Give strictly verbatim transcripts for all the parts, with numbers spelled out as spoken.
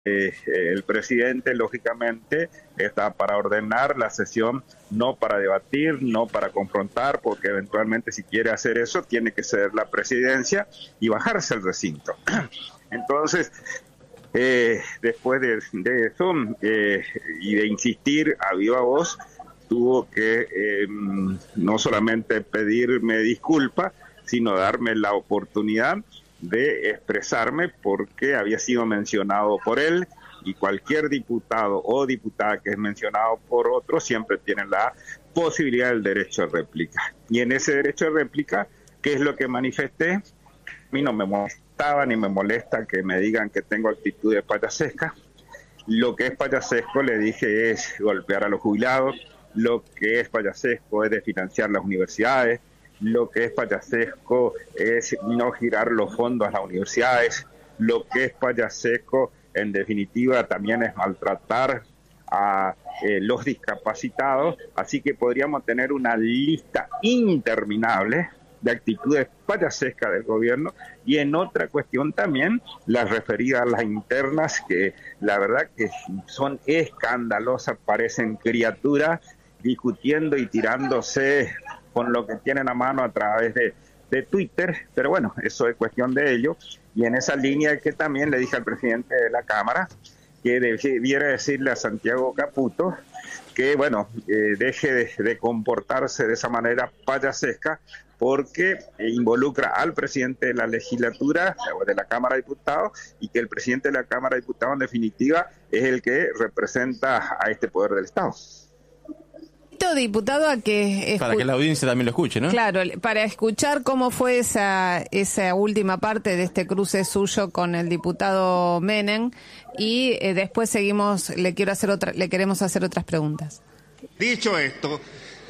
Eh, el presidente, lógicamente, está para ordenar la sesión, no para debatir, no para confrontar, porque eventualmente si quiere hacer eso, tiene que ceder la presidencia y bajarse al recinto. Entonces, eh, después de, de eso eh, y de insistir a viva voz, tuvo que eh, no solamente pedirme disculpas, sino darme la oportunidad de expresarme porque había sido mencionado por él, y cualquier diputado o diputada que es mencionado por otro siempre tiene la posibilidad del derecho de réplica. Y en ese derecho de réplica, ¿qué es lo que manifesté? A mí no me molestaba ni me molesta que me digan que tengo actitudes payasescas. Lo que es payasesco, le dije, es golpear a los jubilados. Lo que es payasesco es desfinanciar las universidades. Lo que es payasesco es no girar los fondos a las universidades. Lo que es payasesco, en definitiva, también es maltratar a eh, los discapacitados. Así que podríamos tener una lista interminable de actitudes payasescas del gobierno. Y en otra cuestión también, las referidas a las internas, que la verdad que son escandalosas, parecen criaturas discutiendo y tirándose con lo que tienen a mano a través de, de Twitter, pero bueno, eso es cuestión de ellos. Y en esa línea que también le dije al presidente de la Cámara que debiera decirle a Santiago Caputo que, bueno, eh, deje de, de comportarse de esa manera payasesca, porque eh, involucra al presidente de la legislatura, de la Cámara de Diputados, y que el presidente de la Cámara de Diputados, en definitiva, es el que representa a este poder del Estado. Diputado, a que para que la audiencia también lo escuche, ¿no? Claro, para escuchar cómo fue esa esa última parte de este cruce suyo con el diputado Menem, y eh, después seguimos. Le quiero hacer otra, le queremos hacer otras preguntas. Dicho esto,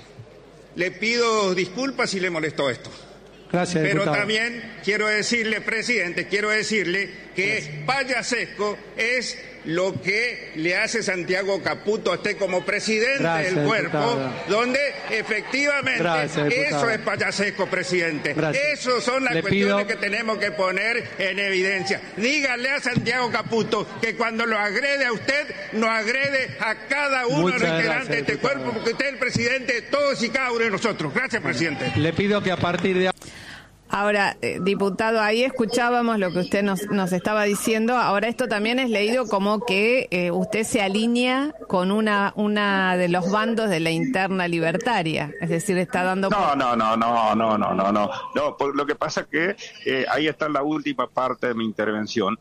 le pido disculpas si le molestó esto. Gracias, Pero diputado. también quiero decirle, presidente, quiero decirle que Gracias. Payasesco es lo que le hace Santiago Caputo a usted como presidente Gracias, del cuerpo, diputado. Donde efectivamente Gracias, eso es payasesco, presidente. Gracias. Esas son las le cuestiones pido... que tenemos que poner en evidencia. Dígale a Santiago Caputo que cuando lo agrede a usted, nos agrede a cada uno de los integrantes de este diputado. Cuerpo, porque usted es el presidente de todos y cada uno de nosotros. Gracias, presidente. Le pido que a partir de Ahora, eh, diputado, ahí escuchábamos lo que usted nos, nos estaba diciendo. Ahora esto también es leído como que eh, usted se alinea con una una de los bandos de la interna libertaria. Es decir, está dando... No, no, no, no, no, no, no, no. No, por lo que pasa que eh, ahí está la última parte de mi intervención.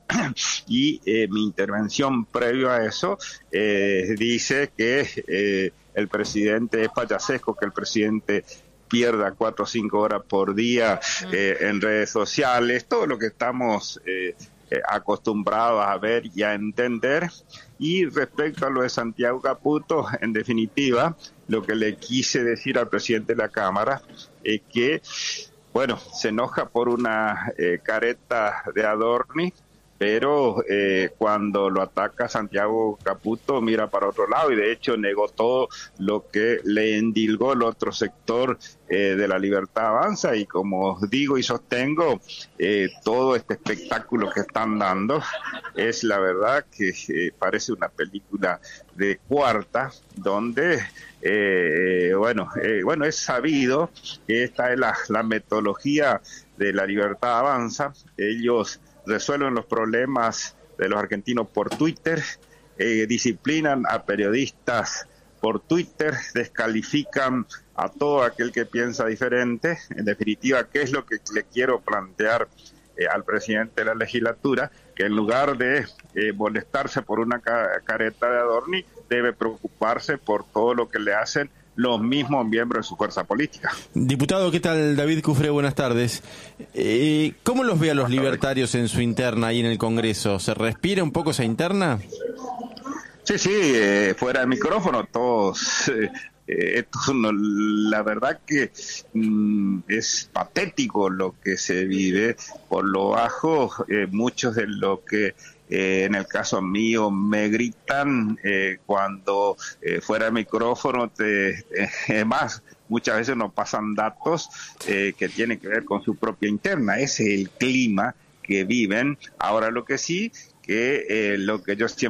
Y eh, mi intervención previo a eso eh, dice que eh, el presidente es payasesco, que el presidente pierda cuatro o cinco horas por día eh, en redes sociales, todo lo que estamos eh, eh, acostumbrados a ver y a entender. Y respecto a lo de Santiago Caputo, en definitiva, lo que le quise decir al presidente de la Cámara es que, bueno, se enoja por una eh, careta de Adorni, pero eh, cuando lo ataca Santiago Caputo mira para otro lado, y de hecho negó todo lo que le endilgó el otro sector eh, de la Libertad Avanza. Y como digo y sostengo, eh, todo este espectáculo que están dando es la verdad que eh, parece una película de cuarta, donde eh, bueno, eh, bueno es sabido que esta es la, la metodología de la Libertad Avanza. Ellos resuelven los problemas de los argentinos por Twitter, eh, disciplinan a periodistas por Twitter, descalifican a todo aquel que piensa diferente. En definitiva, ¿qué es lo que le quiero plantear eh, al presidente de la legislatura? Que en lugar de eh, molestarse por una ca- careta de Adorni, debe preocuparse por todo lo que le hacen los mismos miembros de su fuerza política. Diputado, ¿qué tal? David Cufré, buenas tardes. Eh, ¿Cómo los ve a los libertarios en su interna ahí en el Congreso? ¿Se respira un poco esa interna? Sí, sí, eh, fuera del micrófono, todos... Eh, eh, esto, no, la verdad que mm, es patético lo que se vive. Por lo bajo, eh, muchos de lo que Eh, en el caso mío me gritan eh, cuando eh, fuera de micrófono, te, eh, más muchas veces nos pasan datos eh, que tienen que ver con su propia interna. Ese es el clima que viven. Ahora lo que sí, que que eh, lo que yo siempre